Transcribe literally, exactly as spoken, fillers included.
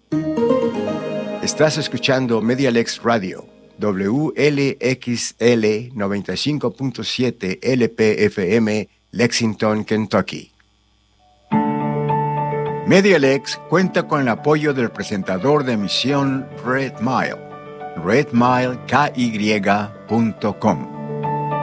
Estás escuchando Medialex Radio, W L X L noventa y cinco punto siete L P F M, Lexington, Kentucky. Medialex cuenta con el apoyo del presentador de emisión Red Mile, red mile k y punto com.